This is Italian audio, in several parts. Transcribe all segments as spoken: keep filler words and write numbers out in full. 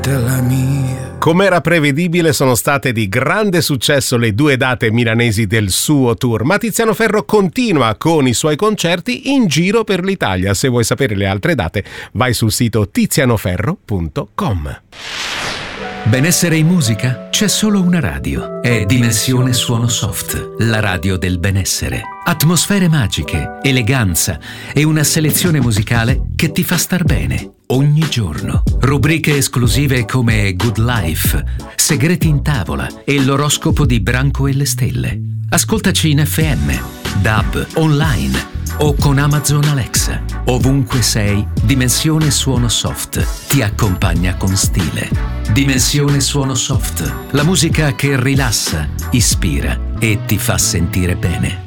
della mia. Come era prevedibile, sono state di grande successo le due date milanesi del suo tour, ma Tiziano Ferro continua con i suoi concerti in giro per l'Italia. Se vuoi sapere le altre date, vai sul sito tizianoferro punto com. Benessere in musica? C'è solo una radio. È Dimensione Suono Soft, la radio del benessere. Atmosfere magiche, eleganza e una selezione musicale che ti fa star bene ogni giorno. Rubriche esclusive come Good Life, Segreti in tavola e l'oroscopo di Branco e le stelle. Ascoltaci in F M, D A B, online o con Amazon Alexa. Ovunque sei, Dimensione Suono Soft ti accompagna con stile. Dimensione Suono Soft, la musica che rilassa, ispira e ti fa sentire bene.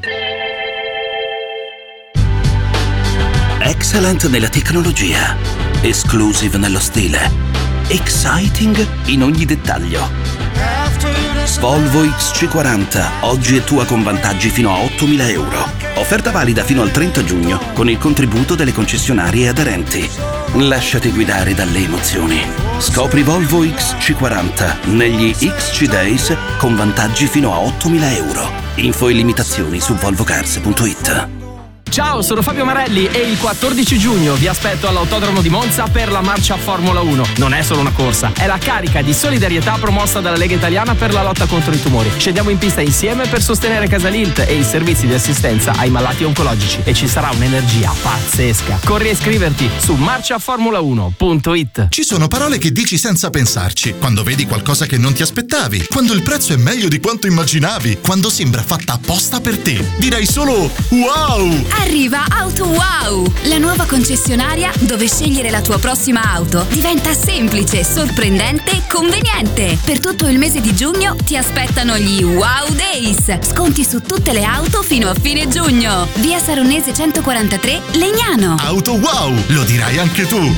Excellent nella tecnologia, exclusive nello stile, exciting in ogni dettaglio. Volvo X C quaranta, oggi è tua con vantaggi fino a ottomila euro. Offerta valida fino al trenta giugno con il contributo delle concessionarie aderenti. Lasciati guidare dalle emozioni. Scopri Volvo X C quaranta negli X C Days con vantaggi fino a ottomila euro. Info e limitazioni su volvocars punto it. Ciao, sono Fabio Marelli e il quattordici giugno vi aspetto all'Autodromo di Monza per la marcia Formula uno. Non è solo una corsa, è la carica di solidarietà promossa dalla Lega Italiana per la lotta contro i tumori. Scendiamo in pista insieme per sostenere Casalilt e i servizi di assistenza ai malati oncologici e ci sarà un'energia pazzesca. Corri a iscriverti su marcia formula uno punto it. Ci sono parole che dici senza pensarci, quando vedi qualcosa che non ti aspettavi, quando il prezzo è meglio di quanto immaginavi, quando sembra fatta apposta per te. Dirai solo wow! Arriva Auto Wow, la nuova concessionaria dove scegliere la tua prossima auto diventa semplice, sorprendente e conveniente. Per tutto il mese di giugno ti aspettano gli Wow Days. Sconti su tutte le auto fino a fine giugno. Via Saronese centoquarantatré, Legnano. Auto Wow, lo dirai anche tu.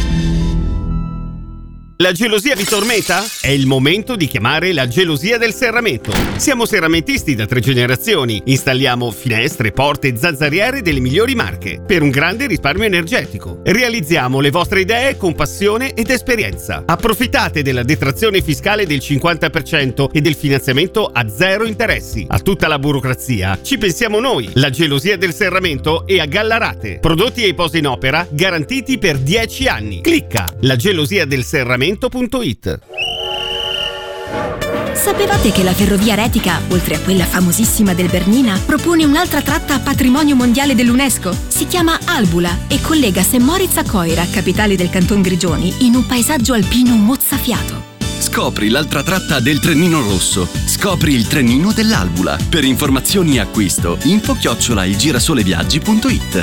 La gelosia vi tormenta? È il momento di chiamare la gelosia del serramento. Siamo serramentisti da tre generazioni. Installiamo finestre, porte e zanzariere delle migliori marche per un grande risparmio energetico. Realizziamo le vostre idee con passione ed esperienza. Approfittate della detrazione fiscale del cinquanta per cento e del finanziamento a zero interessi. A tutta la burocrazia ci pensiamo noi. La gelosia del serramento è a Gallarate. Prodotti e posa in opera garantiti per dieci anni. Clicca la gelosia del serramento punto it. Sapevate che la ferrovia Retica, oltre a quella famosissima del Bernina, propone un'altra tratta patrimonio mondiale dell'UNESCO? Si chiama Albula e collega Saint Moritz a Coira, capitale del Canton Grigioni, in un paesaggio alpino mozzafiato. Scopri l'altra tratta del Trenino Rosso. Scopri il trenino dell'Albula. Per informazioni e acquisto, info chiocciola il girasoleviaggi punto it.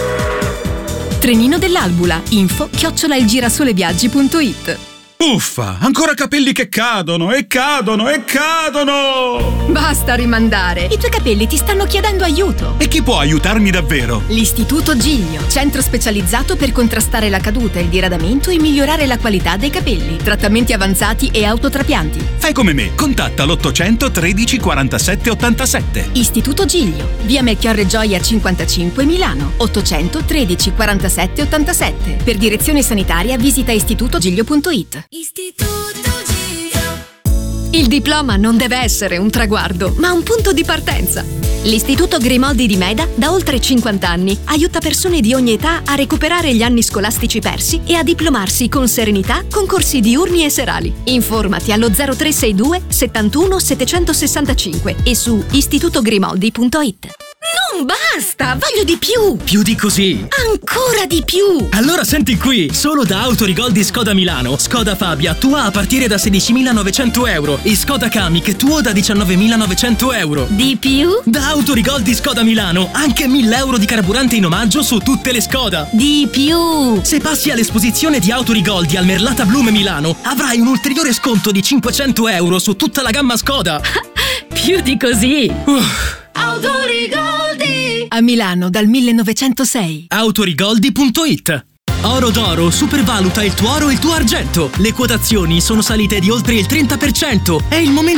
Trenino dell'Albula, info chiocciola il girasoleviaggi punto it. Uffa, ancora capelli che cadono e cadono e cadono! Basta rimandare, i tuoi capelli ti stanno chiedendo aiuto. E chi può aiutarmi davvero? L'Istituto Giglio, centro specializzato per contrastare la caduta, il diradamento e migliorare la qualità dei capelli. Trattamenti avanzati e autotrapianti. Fai come me, contatta l'ottocento tredici quarantasette ottantasette. Istituto Giglio, via Melchiorre Gioia cinquantacinque Milano, ottocento tredici quarantasette ottantasette. Per direzione sanitaria visita istituto giglio punto it. Istituto Giglio. Il diploma non deve essere un traguardo, ma un punto di partenza. L'Istituto Grimoldi di Meda, da oltre cinquanta anni, aiuta persone di ogni età a recuperare gli anni scolastici persi e a diplomarsi con serenità con corsi diurni e serali. Informati allo zero tre sei due settantuno settecentosessantacinque e su istituto grimoldi punto it. Non basta, voglio di più! Più di così! Ancora di più! Allora senti qui, solo da Autorigol di Skoda Milano, Skoda Fabia tua a partire da sedicimilanovecento euro e Skoda Kamiq tuo da diciannovemilanovecento euro. Di più? Da Autorigol di Skoda Milano, anche mille euro di carburante in omaggio su tutte le Skoda. Di più! Se passi all'esposizione di Autorigol di Almerlata Blume Milano, avrai un ulteriore sconto di cinquecento euro su tutta la gamma Skoda. Più di così! Uff. Autorigoldi! A Milano dal millenovecentosei. Autorigoldi punto it. Oro d'Oro supervaluta il tuo oro e il tuo argento. Le quotazioni sono salite di oltre il trenta per cento. È il momento